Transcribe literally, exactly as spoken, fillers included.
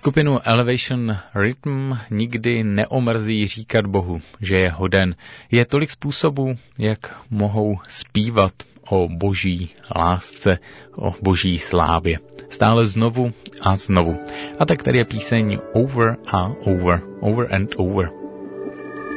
Skupinu Elevation Rhythm nikdy neomrzí říkat Bohu, že je hoden. Je tolik způsobů, jak mohou zpívat o boží lásce, o boží slávě. Stále znovu a znovu. A tak tady je píseň Over a Over, Over and Over.